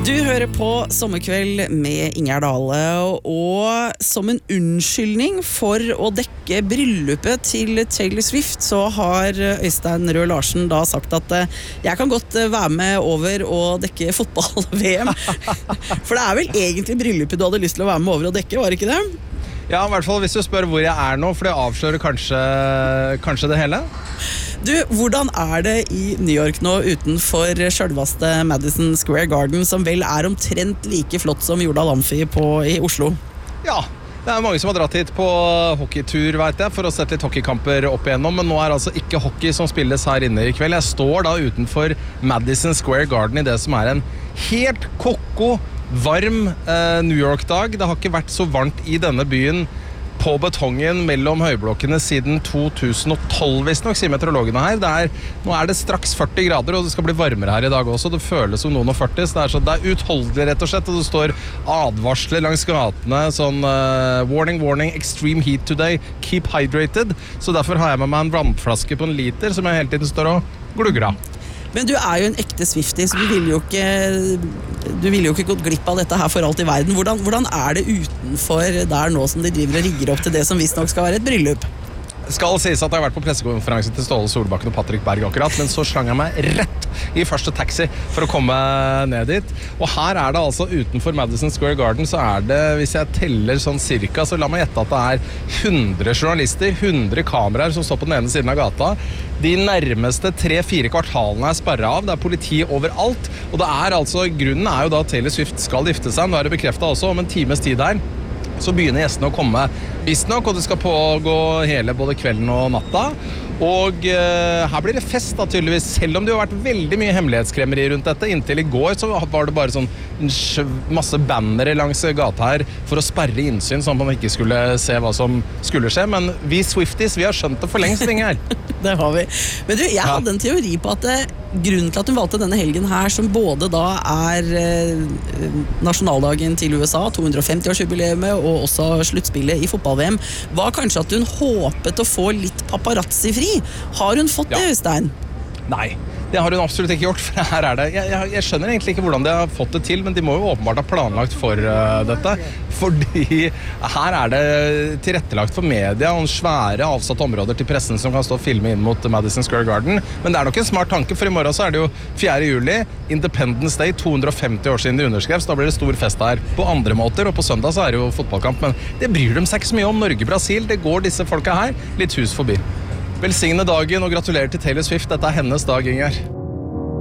Du hører på Sommerkveld med Ingjerd Dale, og som en unnskyldning for å dekke bryllupet til Taylor Swift, så har Øystein Røe Larsen da sagt at jeg kan godt være med over og dekke fotball-VM. For det er vel egentlig bryllupet du hadde lyst til å være med over og dekke, var det ikke det? Ja, i hvert fall hvis du spør hvor jeg nå, for det avslører kanskje det hele. Du, hvordan er det i New York nå utenfor selveste Madison Square Garden, som vel er omtrent like flott som Jordal Amfi i Oslo? Ja, det er mange som har dratt hit på hockeytur, vet jeg, for å sette litt hockeykamper opp igjennom, men nå er altså ikke hockey som spilles her inne i kveld. Jeg står da utenfor Madison Square Garden i det som er en helt koko, varm New York-dag. Det har ikke vært så varmt i denne byen på betongen mellom høyblokkene siden 2012, hvis nok, sier meteorologene her. Nå er det straks 40 grader, og det skal bli varmere her i dag også. Det føles som noen og 40, så det er utholdelig rett og slett, og det står advarsler langs gatene, sånn warning, warning, extreme heat today, keep hydrated. Så derfor har jeg med meg en vannflaske på 1 liter, som jeg hele tiden står og glugger av. Men du er jo en ekte Swiftie, så du ville jo ikke gått glipp av dette her for alt i verden. Hvordan er det utenfor der nå som de driver og rigger opp til det som visst nok skal være et bryllup? Det skal sies at jeg har vært på pressekonferanse til Ståle Solbakken og Patrick Berg akkurat, men så slang jeg meg rett i første taxi for å komme ned dit. Og her er det altså utenfor Madison Square Garden, så er det, hvis jeg teller sånn cirka, så la meg gjette at det er 100 journalister, 100 kameraer som står på den ene siden av gata. De nærmeste 3-4 kvartalene er sperret av, det er politi overalt, og det er altså, grunnen er jo da at Taylor Swift skal gifte seg, nå er det bekreftet også om en times tid her. Så begynner gjestene å komme visst nok, og det skal pågå hele både kvelden og natta. Og her blir det fest da, tydeligvis, selv om det har vært veldig mye hemmelighetskremmeri rundt dette. Inntil i går så var det bare sånn masse bannere langs gata her for å sperre innsyn, sånn at man ikke skulle se hva som skulle skje. Men vi Swifties, vi har skjønt det for lengst, Inger. Det har vi. Men du, jeg hadde en teori på at grunnen til at hun valgte denne helgen her, som både da er nasjonaldagen til USA, 250-årsjubileet, og også sluttspillet i fotball-VM, var kanskje at hun håpet å få litt paparazzi-fri. Har hun fått det, Øystein? Nei, det har hun absolutt ikke gjort, for her er det. Jeg skjønner egentlig ikke hvordan de har fått det til, men de må jo åpenbart ha planlagt for dette, fordi her er det tilrettelagt for media og svære avsatte områder til pressen som kan stå og filme inn mot Madison Square Garden. Men det er nok en smart tanke, for i morgen så er det jo 4. juli, Independence Day, 250 år siden de underskrev, så da blir det stor fest her på andre måter, og på søndag så er det jo fotballkamp, men det bryr de seg ikke så mye om. Norge-Brasil, det går disse folka her litt hus forbi. Velsigne dagen og gratulerer til Taylor Swift. Dette er hennes dag, Inger.